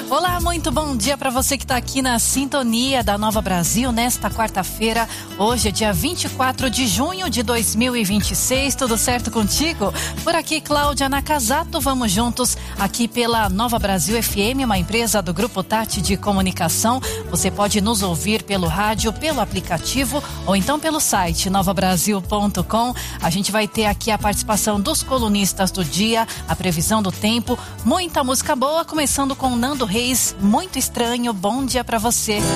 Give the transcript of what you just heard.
Olá, muito bom dia para você que está aqui na sintonia da Nova Brasil nesta quarta-feira. Hoje é dia 24 de junho de 2026. Tudo certo contigo? Por aqui, Cláudia Nakazato. Vamos juntos aqui pela Nova Brasil FM, uma empresa do Grupo Tati de Comunicação. Você pode nos ouvir pelo rádio, pelo aplicativo ou então pelo site novabrasil.com. A gente vai ter aqui a participação dos colunistas do dia, a previsão do tempo, muita música boa, começando com Nando Reis, Muito Estranho. Bom dia pra você.